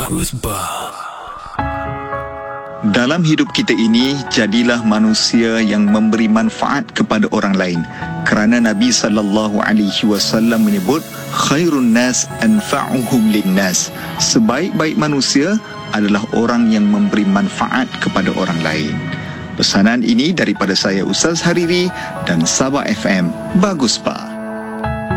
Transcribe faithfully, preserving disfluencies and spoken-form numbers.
Bagus bah. Dalam hidup kita ini, jadilah manusia yang memberi manfaat kepada orang lain. Kerana Nabi sallallahu alaihi wasallam menyebut, khairun nas anfa'uhum linnas. Sebaik-baik manusia adalah orang yang memberi manfaat kepada orang lain. Pesanan ini daripada saya Ustaz Hariri dan Sabah F M. Bagus bah.